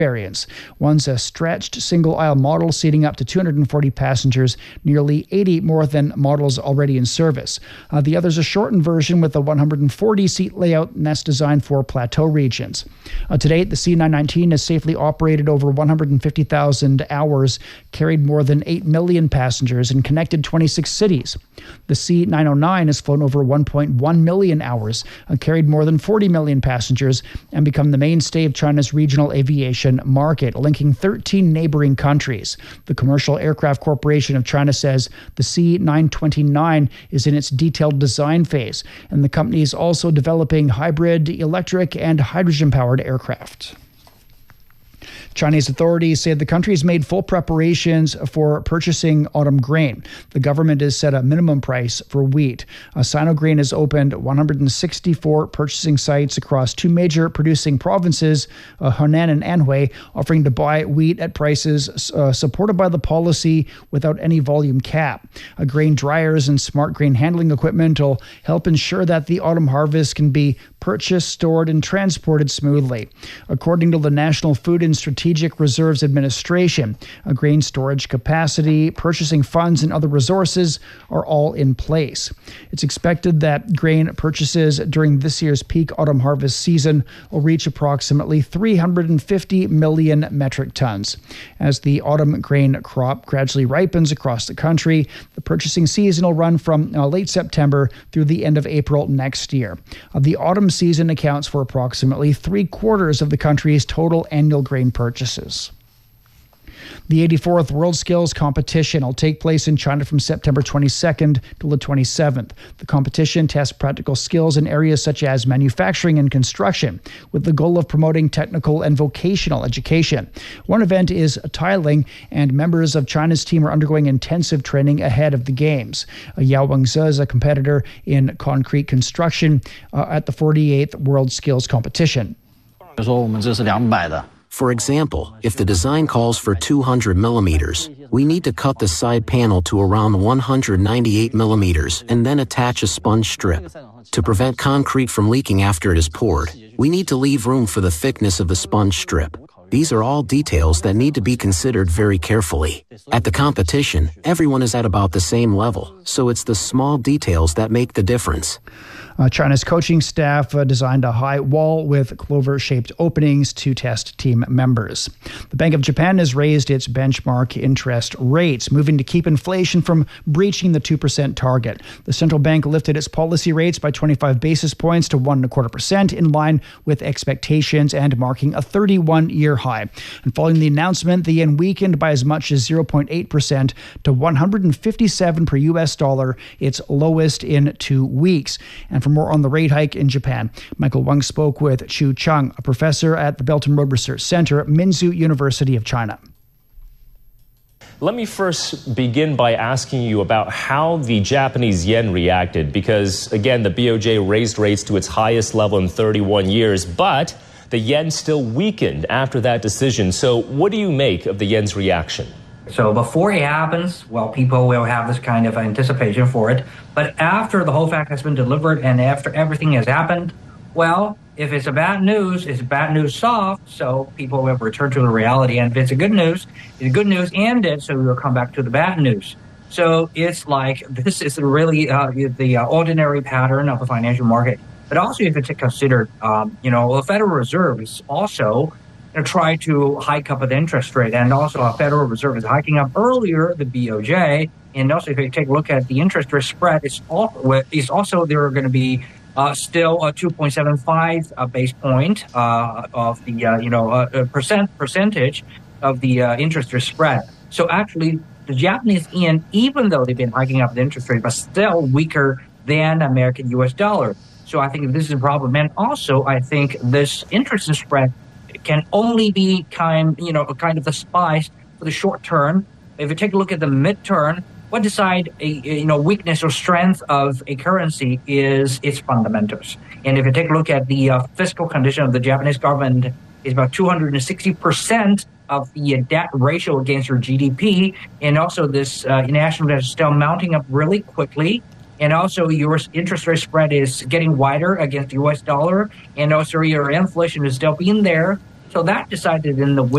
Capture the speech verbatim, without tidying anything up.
variants. One's a stretched single-aisle model seating up to two hundred forty passengers, nearly eighty more than models already in service. Uh, the other's a shortened version with a one hundred forty seat layout, and that's designed for plateau regions. Uh, to date, the C nine nineteen has safely operated over one hundred fifty thousand hours, carried more than eight million passengers, and connected twenty-six cities. The C nine oh nine has flown over one point one million hours, uh, carried more than forty million passengers, and become the mainstay of China's regional aviation market, linking thirteen neighboring countries. The Commercial Aircraft Corporation of China says the C nine twenty-nine is in its detailed design phase, and the company is also developing hybrid, electric, and hydrogen-powered aircraft. Chinese authorities say the country has made full preparations for purchasing autumn grain. The government has set a minimum price for wheat. Uh, Sinograin has opened one hundred sixty-four purchasing sites across two major producing provinces, uh, Henan and Anhui, offering to buy wheat at prices uh, supported by the policy without any volume cap. Uh, grain dryers and smart grain handling equipment will help ensure that the autumn harvest can be purchased, stored, and transported smoothly. According to the National Food and Strategic Reserves Administration, a grain storage capacity, purchasing funds, and other resources are all in place. It's expected that grain purchases during this year's peak autumn harvest season will reach approximately three hundred fifty million metric tons. As the autumn grain crop gradually ripens across the country, the purchasing season will run from uh, late September through the end of April next year. Uh, the autumn season accounts for approximately three quarters of the country's total annual grain purchases. The eighty-fourth World Skills Competition will take place in China from September twenty-second to the twenty-seventh. The competition tests practical skills in areas such as manufacturing and construction, with the goal of promoting technical and vocational education. One event is tiling, and members of China's team are undergoing intensive training ahead of the Games. Yao Wengze is a competitor in concrete construction uh, at the forty-eighth World Skills Competition. For example, if the design calls for two hundred millimeters, we need to cut the side panel to around one hundred ninety-eight millimeters and then attach a sponge strip. To prevent concrete from leaking after it is poured, we need to leave room for the thickness of the sponge strip. These are all details that need to be considered very carefully. At the competition, everyone is at about the same level, so it's the small details that make the difference. Uh, China's coaching staff uh, designed a high wall with clover-shaped openings to test team members. The Bank of Japan has raised its benchmark interest rates, moving to keep inflation from breaching the two percent target. The central bank lifted its policy rates by twenty-five basis points to one and a quarter percent, in line with expectations and marking a thirty-one year high. And following the announcement, the yen weakened by as much as zero point eight percent to one hundred fifty-seven per U S dollar, its lowest in two weeks. And for more on the rate hike in Japan, Michael Wang spoke with Chu Chang, a professor at the Belt and Road Research Center at Minzu University of China. Let me first begin by asking you about how the Japanese yen reacted, because, again, the B O J raised rates to its highest level in thirty-one years, but the yen still weakened after that decision. So what do you make of the yen's reaction? So before it happens, well, people will have this kind of anticipation for it. But after the whole fact has been delivered and after everything has happened, well, if it's a bad news, it's bad news soft, so people will return to the reality. And if it's a good news, the good news ended, so we will come back to the bad news. So it's like, this is really uh, the uh, ordinary pattern of the financial market. But also, if it's considered, um, you know, the Federal Reserve is also to try to hike up the interest rate, and also our Federal Reserve is hiking up earlier the B O J, and also if you take a look at the interest rate spread, it's also, it's also there are going to be uh, still a two point seven five uh, base point uh, of the uh, you know uh, percent percentage of the uh, interest rate spread. So actually, the Japanese yen, even though they've been hiking up the interest rate, but still weaker than American U S dollar. So I think this is a problem, and also I think this interest rate spread can only be kind, you know, kind of the spice for the short term. If you take a look at the mid-term, what decide a, a you know weakness or strength of a currency is its fundamentals. And if you take a look at the uh, fiscal condition of the Japanese government, is about two hundred sixty percent of the debt ratio against your G D P, and also this uh, national debt is still mounting up really quickly. And also your interest rate spread is getting wider against the U S dollar, and also your inflation is still being there. So that decided in the